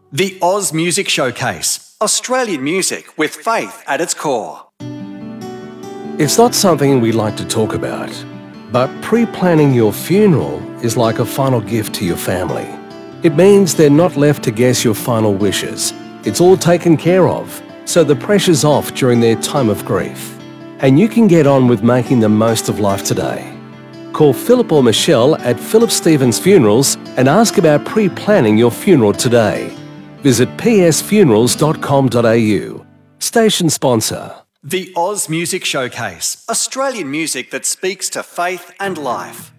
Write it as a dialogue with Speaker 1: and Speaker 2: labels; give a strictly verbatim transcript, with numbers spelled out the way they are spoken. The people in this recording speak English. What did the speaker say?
Speaker 1: The Oz Music Showcase. Australian music with faith at its core.
Speaker 2: It's not something we like to talk about, but pre-planning your funeral is like a final gift to your family. It means they're not left to guess your final wishes. It's all taken care of, so the pressure's off during their time of grief. And you can get on with making the most of life today. Call Philip or Michelle at Philip Stevens Funerals and ask about pre-planning your funeral today. Visit p s funerals dot com dot a u. Station sponsor.
Speaker 1: The Oz Music Showcase. Australian music that speaks to faith and life.